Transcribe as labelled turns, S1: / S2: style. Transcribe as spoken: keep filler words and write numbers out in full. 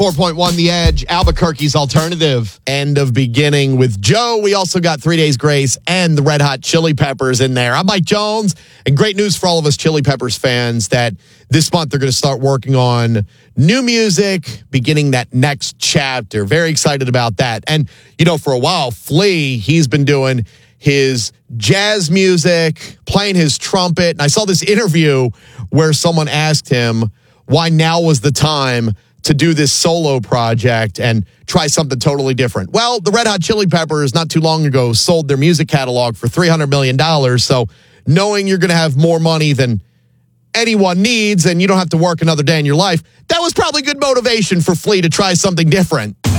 S1: four point one The Edge, Albuquerque's alternative. End of beginning with Joe. We also got Three Days Grace and the Red Hot Chili Peppers in there. I'm Mike Jones, and great news for all of us Chili Peppers fans that this month they're going to start working on new music, beginning that next chapter. Very excited about that. And, you know, for a while, Flea, he's been doing his jazz music, playing his trumpet. And I saw this interview where someone asked him why now was the time to do this solo project and try something totally different. Well, the Red Hot Chili Peppers not too long ago sold their music catalog for three hundred million dollars. So knowing you're going to have more money than anyone needs and you don't have to work another day in your life, that was probably good motivation for Flea to try something different.